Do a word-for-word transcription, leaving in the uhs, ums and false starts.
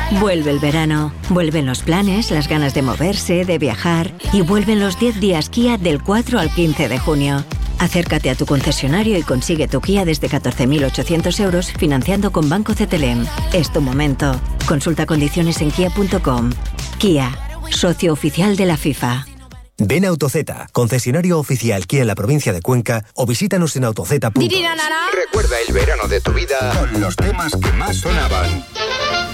Vuelve el verano, vuelven los planes, las ganas de moverse, de viajar y vuelven los diez días Kia del cuatro al quince de junio. Acércate a tu concesionario y consigue tu Kia desde catorce mil ochocientos euros financiando con Banco C T L M. Es tu momento. Consulta condiciones en kia punto com. Kia, socio oficial de la FIFA. Ven a Autozeta, concesionario oficial Kia en la provincia de Cuenca, o visítanos en autozeta punto es. Recuerda el verano de tu vida con los temas que más sonaban.